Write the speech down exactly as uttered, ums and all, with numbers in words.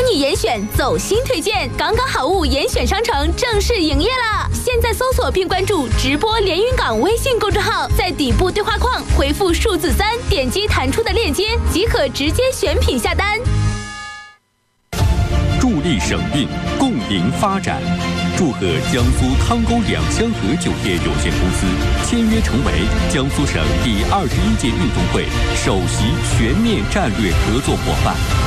你严选走心推荐，港港好物严选商城正式营业了。现在搜索并关注直播连云港微信公众号，在底部对话框回复数字三，点击弹出的链接即可直接选品下单。 助力省运，共赢发展。祝贺江苏汤沟两香河酒店有限公司签约成为江苏省第二十一届运动会首席全面战略合作伙伴。